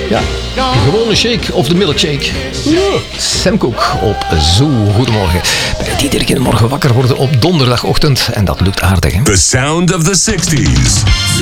Ja, gewone shake of de milkshake. Sam Cooke op Zoo. Goedemorgen. Bij Diederik in de morgen wakker worden op donderdagochtend. En dat lukt aardig, hè? The sound of the 60s.